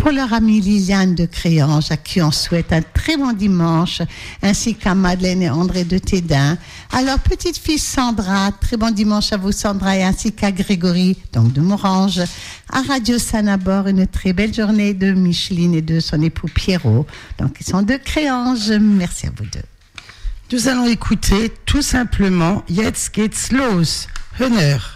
pour leur amie Liliane de Créange, à qui on souhaite un très bon dimanche, ainsi qu'à Madeleine et André de Tédin. À leur petite fille Sandra, très bon dimanche à vous Sandra, et ainsi qu'à Grégory, donc de Morange. À Radio Sanabor, une très belle journée de Micheline et de son époux Pierrot. Donc ils sont de Créange. Merci à vous deux. Nous allons écouter tout simplement Jetzt geht's los. Honneur.